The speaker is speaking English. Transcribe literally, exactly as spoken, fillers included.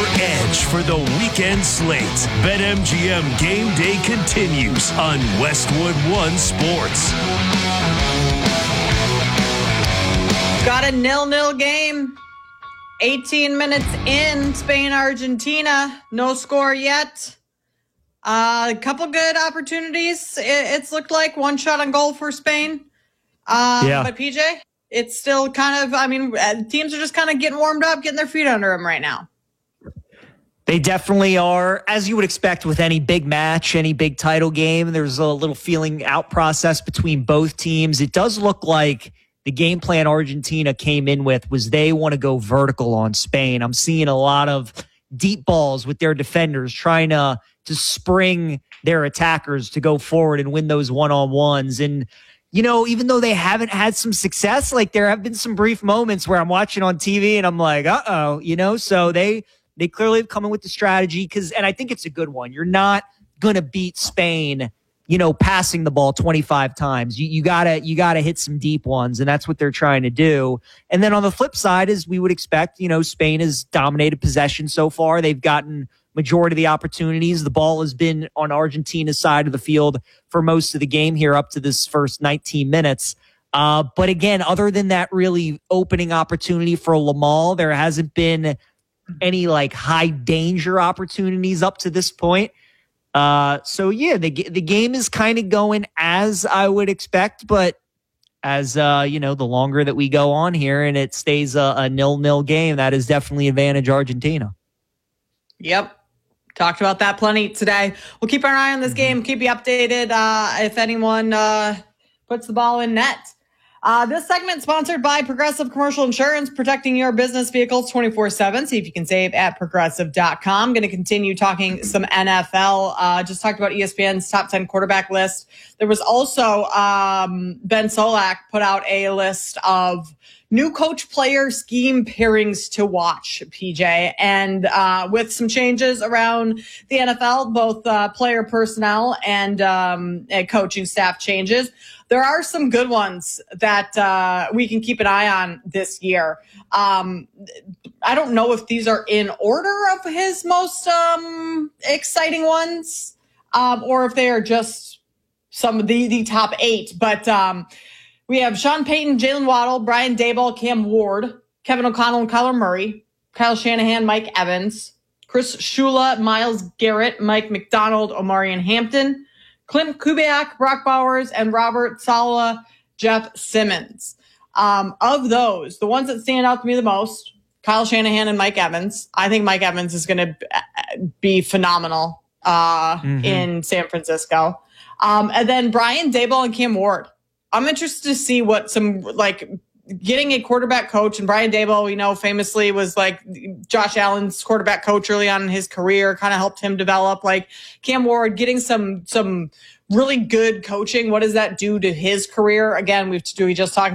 your edge for the weekend slate. BetMGM Game Day continues on Westwood One Sports. Got a nil-nil game. eighteen minutes in, Spain, Argentina. No score yet. Uh, a couple good opportunities. It, it's looked like one shot on goal for Spain. Um, yeah. But P J, it's still kind of, I mean, teams are just kind of getting warmed up, getting their feet under them right now. They definitely are, as you would expect with any big match, any big title game. There's a little feeling out process between both teams. It does look like the game plan Argentina came in with was they want to go vertical on Spain. I'm seeing a lot of deep balls with their defenders trying to, to spring their attackers to go forward and win those one-on-ones. And, you know, even though they haven't had some success, like there have been some brief moments where I'm watching on T V and I'm like, uh-oh, you know, so they, they clearly have come in with the strategy because, and I think it's a good one. You're not going to beat Spain, you know, passing the ball twenty-five times. You, you gotta, you gotta hit some deep ones, and that's what they're trying to do. And then on the flip side, as we would expect, you know, Spain has dominated possession so far. They've gotten majority of the opportunities. The ball has been on Argentina's side of the field for most of the game here up to this first nineteen minutes. Uh, but again, other than that really opening opportunity for Lamal, there hasn't been any like high danger opportunities up to this point. Uh, so yeah, the the game is kind of going as I would expect, but as uh, you know, the longer that we go on here and it stays a, a nil-nil game, that is definitely advantage Argentina. Yep. Talked about that plenty today. We'll keep our eye on this game, keep you updated uh, if anyone uh, puts the ball in net. Uh, this segment sponsored by Progressive Commercial Insurance, protecting your business vehicles twenty-four seven. See if you can save at progressive dot com. Going to continue talking some N F L. Uh, just talked about E S P N's top ten quarterback list. There was also um, Ben Solak put out a list of new coach player scheme pairings to watch, P J. And uh, with some changes around the N F L, both uh, player personnel and, um, and coaching staff changes, there are some good ones that uh, we can keep an eye on this year. Um, I don't know if these are in order of his most um, exciting ones um, or if they are just some of the, the top eight. But um, we have Sean Payton, Jalen Waddle, Brian Daboll, Cam Ward, Kevin O'Connell and Kyler Murray, Kyle Shanahan, Mike Evans, Chris Shula, Myles Garrett, Mike McDonald, Omarion Hampton, Clint Kubiak, Brock Bowers, and Robert Saleh, Jeff Simmons. Um, of those, the ones that stand out to me the most, Kyle Shanahan and Mike Evans. I think Mike Evans is going to be phenomenal uh, mm-hmm. in San Francisco. Um, and then Brian Daboll and Cam Ward. I'm interested to see what some, like, getting a quarterback coach, and Brian Daboll, you know, famously was like Josh Allen's quarterback coach early on in his career, kind of helped him develop. Like Cam Ward, getting some some really good coaching. What does that do to his career? Again, we've we just talked